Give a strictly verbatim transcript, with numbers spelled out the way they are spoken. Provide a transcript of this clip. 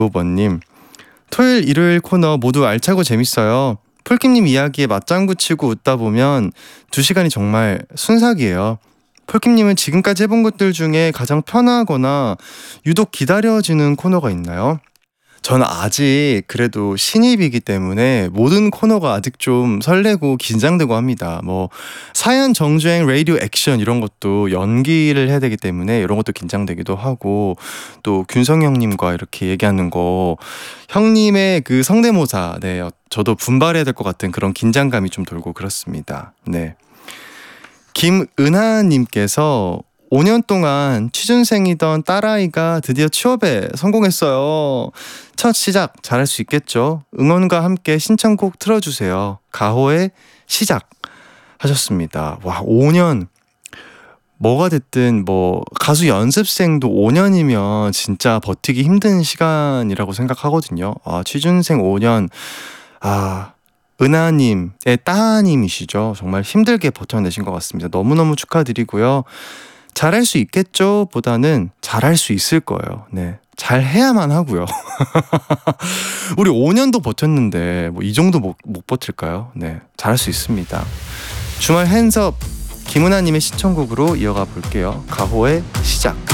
번님, 토요일 일요일 코너 모두 알차고 재밌어요. 폴킴님 이야기에 맞장구 치고 웃다 보면 두 시간이 정말 순삭이에요. 폴킴님은 지금까지 해본 것들 중에 가장 편하거나 유독 기다려지는 코너가 있나요? 저는 아직 그래도 신입이기 때문에 모든 코너가 아직 좀 설레고 긴장되고 합니다. 뭐 사연 정주행 라디오 액션 이런 것도 연기를 해야 되기 때문에 이런 것도 긴장되기도 하고, 또 균성 형님과 이렇게 얘기하는 거, 형님의 그 성대모사, 네, 저도 분발해야 될 것 같은 그런 긴장감이 좀 돌고 그렇습니다. 네. 김은하님께서 오 년 동안 취준생이던 딸아이가 드디어 취업에 성공했어요. 첫 시작 잘할 수 있겠죠? 응원과 함께 신청곡 틀어주세요. 가호의 시작 하셨습니다. 와, 오 년. 뭐가 됐든 뭐 가수 연습생도 오 년이면 진짜 버티기 힘든 시간이라고 생각하거든요. 아, 취준생 오 년. 아, 은하님의 따님이시죠. 정말 힘들게 버텨내신 것 같습니다. 너무너무 축하드리고요. 잘할 수 있겠죠? 보다는 잘할 수 있을 거예요. 네, 잘해야만 하고요. 우리 오 년도 버텼는데 뭐 이 정도 못, 못 버틸까요? 네, 잘할 수 있습니다. 주말 핸즈업 김은하님의 시청곡으로 이어가 볼게요. 가호의 시작.